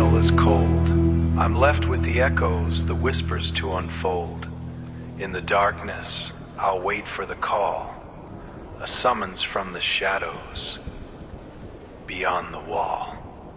sentinel is cold. I'm left with the echoes, the whispers to unfold. In the darkness, I'll wait for the call, a summons from the shadows beyond the wall.